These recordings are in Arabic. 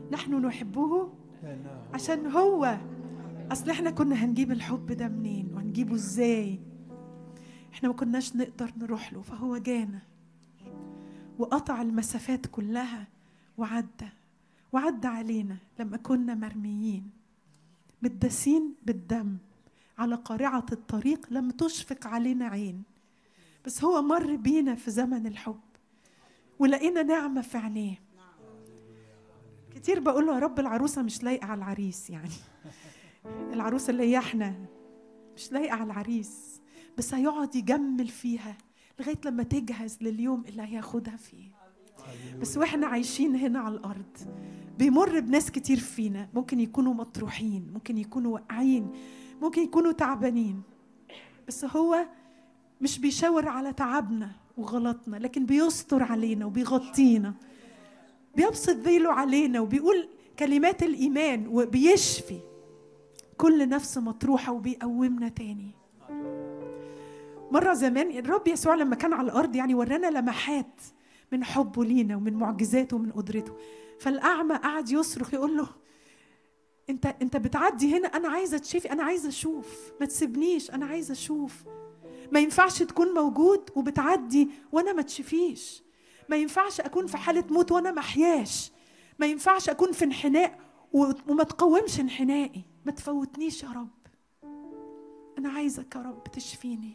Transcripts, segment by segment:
نحن نحبه عشان هو. أصل احنا كنا هنجيب الحب ده منين وهنجيبه ازاي؟ احنا ما كناش نقدر نروح له، فهو جانا وقطع المسافات كلها وعدى علينا لما كنا مرميين متداسين بالدم على قارعة الطريق، لم تشفق علينا عين. بس هو مر بينا في زمن الحب ولقينا نعمة في عينيه. كتير بقول له يا رب العروسة مش لايقة على العريس، يعني العروسة اللي هي احنا مش لايقة على العريس، بس هيقعد يجمل فيها لغاية لما تجهز لليوم اللي هياخدها فيه. بس واحنا عايشين هنا على الأرض بيمر بناس كتير فينا، ممكن يكونوا مطروحين، ممكن يكونوا واقعين، ممكن يكونوا تعبانين، بس هو مش بيشاور على تعبنا وغلطنا، لكن بيستر علينا وبيغطينا، بيبسط ذيله علينا وبيقول كلمات الإيمان وبيشفي كل نفس مطروحة وبيقومنا تاني. مرة زمان الرب يسوع لما كان على الأرض يعني ورانا لمحات من حبه لينا ومن معجزاته ومن قدرته. فالأعمى قعد يصرخ يقول له انت بتعدي هنا، انا عايزه تشوفي، انا عايزه اشوف، ما تسيبنيش، انا عايزه اشوف. ما ينفعش تكون موجود وبتعدي وانا ما تشوفيش، ما ينفعش اكون في حاله موت وانا ما احياش، ما ينفعش اكون في انحناء وما تقومش انحنائي. ما تفوتنيش يا رب، انا عايزك يا رب تشفيني.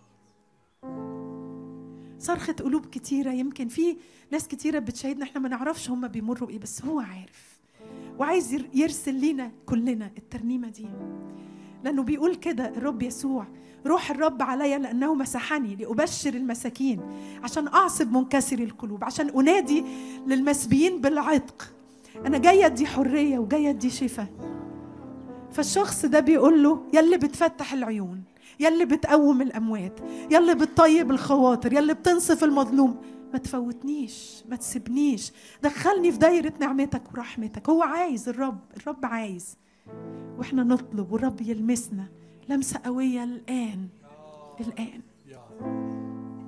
صرخة قلوب كتيرة، يمكن في ناس كتيرة بتشاهدنا احنا ما نعرفش هم بيمروا بايه، بس هو عارف وعايز يرسل لينا كلنا الترنيمة دي، لأنه بيقول كده الرب يسوع: روح الرب عليا لأنه مسحني لأبشر المساكين، عشان أعصب منكسر القلوب، عشان أنادي للمسبيين بالعتق. أنا جاية دي حرية وجاية دي شفاء. فالشخص ده بيقول له: يلي بتفتح العيون، يلي بتقوم الأموات، يلي بتطيب الخواطر، يلي بتنصف المظلوم، ما تفوتنيش، ما تسيبنيش، دخلني في دايرة نعمتك ورحمتك. هو عايز، الرب عايز، واحنا نطلب والرب يلمسنا لمسة قوية الآن.